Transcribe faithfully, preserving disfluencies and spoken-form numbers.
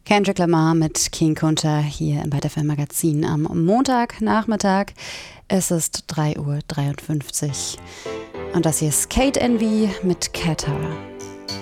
Kendrick Lamar mit King Kunta hier im Byte F M Magazin am Montagnachmittag. Es ist drei Uhr dreiundfünfzig und das hier ist Kate Envy mit Qatar.